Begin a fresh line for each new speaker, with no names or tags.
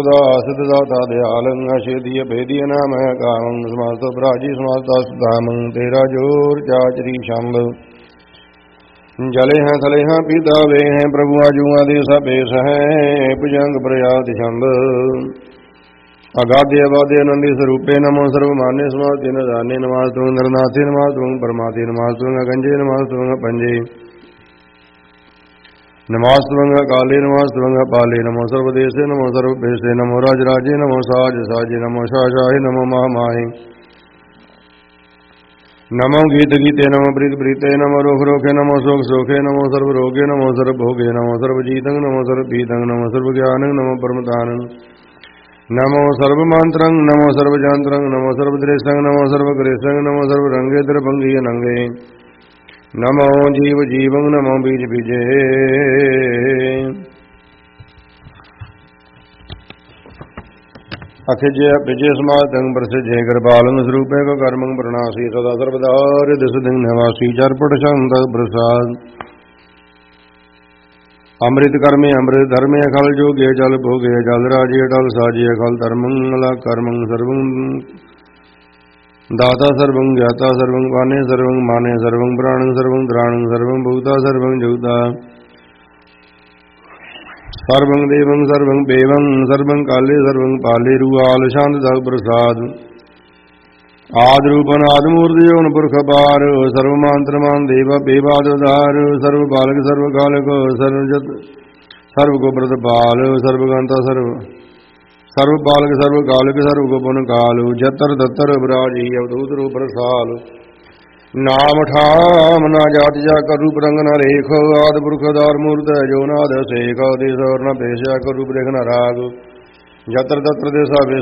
ਸਿਧ ਦਾਤਾ ਦਿਆਲੰ ਅਛੇਦੀਆ ਭੇਦੀਆ ਨਾਮ ਕਾਮੰ ਸਮਾਸਤੋ ਬਰਾਜੀ ਸਮਾਸਤਾ ਸੁਦਾਮੰ ਤੇਰਾ ਜੋਰ ਚਾਚਰੀ ਸ਼ੰਭ ਜਲੇ ਹੈ ਥਲੇ ਹੈ ਪੀਤਾ ਵੇ ਹੈ ਪ੍ਰਭੂ ਆਜੂਆਂ ਦੇ ਸਭੇਸ ਹੈ ਭੁਜੰਗ ਪ੍ਰਯਾਤ ਸ਼ੰਭ ਅਗਾਧੇ ਅਵਾਧੇ ਆਨੰਦੀ ਸਰੂਪੇ ਨਮੋ ਸਰਵ ਮਾਨੇ ਸਮਾਸਤੇ ਨਦਾਨੇ ਨਮਾਸਤੁ ਨਰਨਾਥੇ ਨਮਾਸਤੁ ਪਰਮਾਤੇ ਨਮਾਸਤੁ ਅਗੰਜੇ ਨਮਾਸਤੁ ਪੰਜੇ ਨਮਾਸਤੁ ਕਾਲੇ ਨਮਾਸਤੁ ਪਾਲੇ ਨਮੋ ਸਰਵਦੇਸੇ ਨਮੋ ਸਰਵਪੇਸੇ ਨਮੋ ਰਾਜ ਰਾਜੇ ਨਮੋ ਸਾਜ ਸਾਜੇ ਨਮੋ ਸ਼ਾਸ਼ਾਹੇ ਨਮੋ ਮਹਾਮਾਹੇ ਨਮੋ ਗੀਤ ਗੀਤੇ ਨਮੋ ਪ੍ਰੀਤ ਪ੍ਰੀਤੇ ਨਮੋ ਰੋਖ ਰੋਖੇ ਨਮੋ ਸੋਖ ਸੋਖੇ ਨਮੋ ਸਰਵ ਰੋਗੇ ਨਮੋ ਸਰਵ ਭੋਗੇ ਨਮੋ ਸਰਵ ਜੀਤੰ ਨਮੋ ਸਰਵ ਪੀਤੰ ਨਮੋ ਸਰਵ ਗਿਆਨੰ ਨਮੋ ਪਰਮਤਾਨੰ ਨਮੋ ਸਰਵ ਮੰਤਰੰ ਨਮੋ ਸਰਵ ਜੰਤਰੰ ਨਮੋ ਸਰਵ ਦ੍ਰੇਸ਼ੰ ਨਮੋ ਸਰਵ ਗ੍ਰੇਸ਼ੰ ਨਮੋ ਸਰਵ ਰੰਗੇ ਦਰਭੰਗੀ ਅਨੰਗੇ ਨਮੋ ਜੀਵ ਜੀਵੰ ਨਮੋ ਬੀਜ ਬੀਜੇ ਅਖਿਜੇ ਵਿਜੇ ਸਮਾਦੰ ਪ੍ਰਸਿਜੇ ਕਿਰਪਾਲੰ ਸਰੂਪੇ ਕੋ ਕਰਮੰ ਪ੍ਰਣਾਸੀ ਸਦਾ ਸਰਬਦਾਰ ਦਿਸ ਦਿਨ ਨਿਵਾਸੀ ਚਰਪਟ ਛੰਦ ਪ੍ਰਸਾਦ ਅੰਮ੍ਰਿਤ ਕਰਮੇ ਅੰਮ੍ਰਿਤ ਧਰਮੇ ਅਖਲ ਜੋਗੇ ਜਲ ਭੋਗੇ ਜਲ ਰਾਜੇ ਅਟਲ ਸਾਜੇ ਅਖਲ ਧਰਮੰ ਅਲਾ ਕਰਮੰ ਸਰਵੰ ਦਾਤਾ ਸਰਵੰ ਗਿਆਤਾ ਸਰਵੰ ਪਾਨੇ ਸਰਵੰ ਮਾਨੇ ਸਰਵੰ ਪ੍ਰਾਣੰ ਸਰਵੰ ਧਰਾਣੰ ਸਰਵੰ ਭੂਤਾ ਸਰਵੰ ਜੁਗਤਾ ਸਰਵੰ ਦੇਵੰ ਸਰਵੰ ਬੇਵੰ ਸਰਵੰ ਕਾਲੇ ਸਰਵੰ ਪਾਲੇ ਰੂਆਲ ਛੰਦ ਦਗ ਪ੍ਰਸਾਦ ਆਦ ਰੂਪਨ ਆਦ ਮੂਰਤਿ ਜੋਨ ਪੁਰਖ ਪਾਰ ਸਰਵ ਮੰਤਰ ਮਾਨ ਦੇਵਾ ਬੇਬਾਦ ਉਧਾਰ ਸਰਵ ਬਾਲਕ ਸਰਵ ਕਾਲਕ ਸਰਵ ਜਤ ਸਰਵ ਕੋ ਪ੍ਰਤਪਾਲ ਸਰਵ ਗੰਤਾ ਸਰਵ ਬਾਲਕ ਸਰਵ ਕਾਲਕ ਸਰਵ ਗੁਪਨ ਕਾਲ ਜਤਰ ਦਤਰ ਬਰਾਜੀ ਅਵਧੂਤ ਰੂਪ ਰਸਾਲ ਨਾਮ ਠਾਮ ਨਾ ਜਾਤ ਜਾ ਕਰ ਰੂਪ ਰੰਗ ਨ ਰੇਖ ਆਦ ਪੁਰਖ ਆਧਾਰ ਮੂਰਤ ਜੋ ਨਾਦ ਸੇਖ ਦੇਸ ਔਰ ਨ ਪੇਸ਼ਾ ਕਰ ਰੂਪ ਰੇਖ ਨ ਰਾਗ ਜਤਰ ਦਤਰ ਦੇ ਸਾਵੇ